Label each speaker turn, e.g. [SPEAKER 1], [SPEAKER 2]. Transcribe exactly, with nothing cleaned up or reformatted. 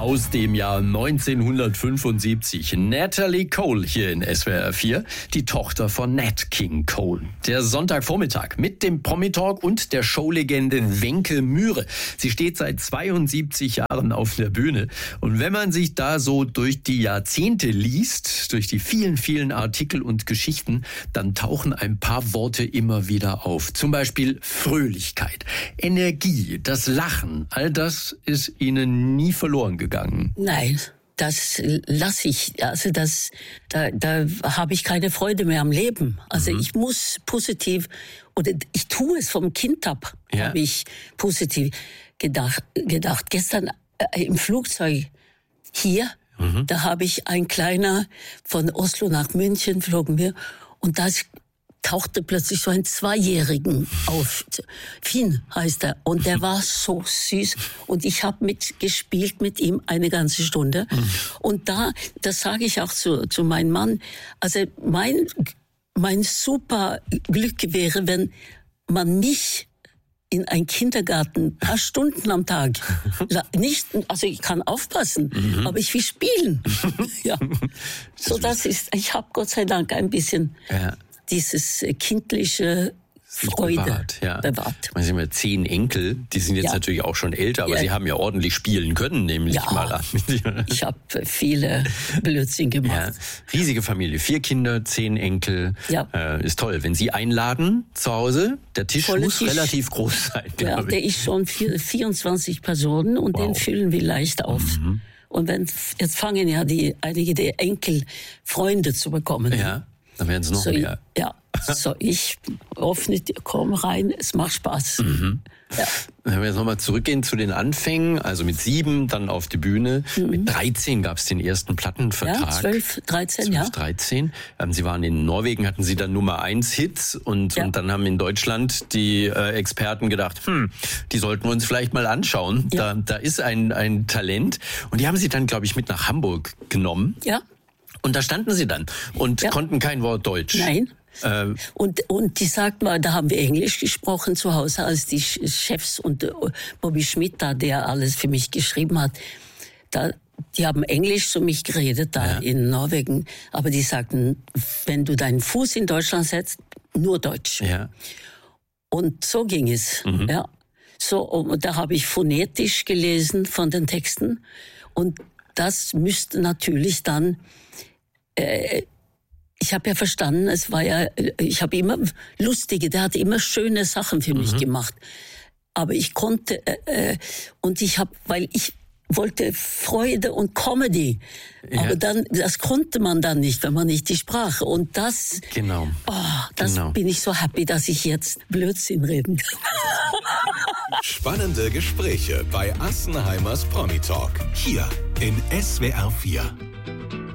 [SPEAKER 1] aus dem Jahr neunzehnhundertfünfundsiebzig. Natalie Cole hier in S W R vier, die Tochter von Nat King Cole. Der Sonntagvormittag mit dem Promi-Talk und der Showlegende Wencke Myhre. Sie steht seit zweiundsiebzig Jahren auf der Bühne. Und wenn man sich da so durch die Jahrzehnte liest, durch die vielen, vielen Artikel und Geschichten, dann tauchen ein paar Worte immer wieder auf. Zum Beispiel Fröhlichkeit, Energie, das Lachen. All das ist Ihnen nie verloren gegangen.
[SPEAKER 2] Nein, das lasse ich. Also das, da, da habe ich keine Freude mehr am Leben. Also mhm. ich muss positiv, oder ich tue es vom Kind ab, ja. habe ich positiv gedacht. gedacht. Gestern äh, im Flugzeug hier, mhm. da habe ich ein kleiner von Oslo nach München flogen wir und da tauchte plötzlich so ein Zweijährigen auf. Finn heißt er. Und der war so süß. Und ich habe mitgespielt mit ihm eine ganze Stunde. Mhm. Und da, das sage ich auch zu, zu meinem Mann, also mein, mein super Glück wäre, wenn man mich in einen Kindergarten ein paar Stunden am Tag. Nicht, also ich kann aufpassen, mhm. aber ich will spielen. ja. So das ist, ich habe Gott sei Dank ein bisschen ja. dieses kindliche Freude bewahrt. Ja. bewahrt.
[SPEAKER 1] Man sieht mal zehn Enkel, die sind jetzt ja. natürlich auch schon älter, aber ja. sie haben ja ordentlich spielen können, nämlich ja. mal an.
[SPEAKER 2] Ich habe viele Blödsinn gemacht.
[SPEAKER 1] Ja. Riesige Familie, vier Kinder, zehn Enkel. Ja. Äh, ist toll. Wenn Sie einladen zu Hause, der Tisch Volle muss Tisch. relativ groß sein.
[SPEAKER 2] Ja, der ist schon vierundzwanzig Personen und wow. den füllen wir leicht auf. Mhm. Und wenn, jetzt fangen ja die einige der Enkel Freunde zu bekommen.
[SPEAKER 1] Ja. Dann werden es noch
[SPEAKER 2] so,
[SPEAKER 1] mehr.
[SPEAKER 2] Ja, so ich öffne, komm rein, es macht Spaß. Mhm. Ja.
[SPEAKER 1] Wenn wir jetzt nochmal zurückgehen zu den Anfängen, also mit sieben dann auf die Bühne, mhm. mit dreizehn gab es den ersten Plattenvertrag.
[SPEAKER 2] Ja, zwölf, dreizehn,
[SPEAKER 1] zwölf,
[SPEAKER 2] ja.
[SPEAKER 1] dreizehn. Ähm, Sie waren in Norwegen, hatten Sie dann Nummer eins Hits und, ja. und dann haben in Deutschland die äh, Experten gedacht, hm, die sollten wir uns vielleicht mal anschauen. Ja. Da, da ist ein, ein Talent. Und die haben Sie dann, glaube ich, mit nach Hamburg genommen.
[SPEAKER 2] Ja.
[SPEAKER 1] Und da standen Sie dann und ja. konnten kein Wort Deutsch.
[SPEAKER 2] Nein. Ähm. Und, und die sagt mal, da haben wir Englisch gesprochen zu Hause, als die Chefs und äh, Bobby Schmidt da, der alles für mich geschrieben hat, da, die haben Englisch zu mich geredet da ja. in Norwegen. Aber die sagten, wenn du deinen Fuß in Deutschland setzt, nur Deutsch.
[SPEAKER 1] Ja.
[SPEAKER 2] Und so ging es. Mhm. Ja. So, und da habe ich phonetisch gelesen von den Texten. Und das müsste natürlich dann Äh, ich habe ja verstanden, es war ja, ich habe immer lustige, der hat immer schöne Sachen für mich mhm. gemacht. Aber ich konnte, äh, und ich habe, weil ich wollte Freude und Comedy. Ja. Aber dann, das konnte man dann nicht, wenn man nicht die Sprache. Und das,
[SPEAKER 1] genau.
[SPEAKER 2] Oh, das genau. bin ich so happy, dass ich jetzt Blödsinn reden kann.
[SPEAKER 3] Spannende Gespräche bei Assenheimers Promi Talk. Hier in S W R vier.